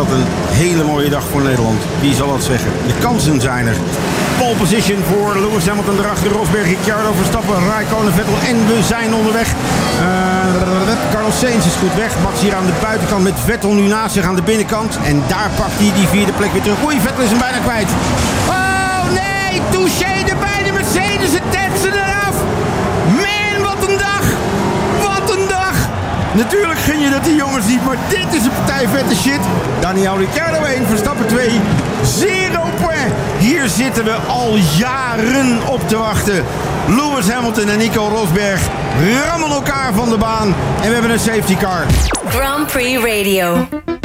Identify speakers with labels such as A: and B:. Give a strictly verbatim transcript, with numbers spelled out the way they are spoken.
A: dat een hele mooie dag voor Nederland. Wie zal dat zeggen? De kansen zijn er. Pole position voor Lewis Hamilton, erachter Rosberg, Ricciardo, Verstappen, Raikkonen, Vettel en we zijn onderweg. Uh, Carlos Sainz is goed weg. Max hier aan de buitenkant met Vettel nu naast zich aan de binnenkant. En daar pakt hij die vierde plek weer terug. Oei, Vettel is hem bijna kwijt. Oh nee, touché erbij de Mercedes, het tetsen eraf. Man, wat een dag. Wat een dag. Natuurlijk gun je dat die jongens niet, maar dit is een partij vette shit. Daniel Ricciardo één, Verstappen twee, zero point. Hier zitten we al jaren op te wachten. Lewis Hamilton en Nico Rosberg rammen elkaar van de baan. En we hebben een safety car.
B: Grand Prix Radio.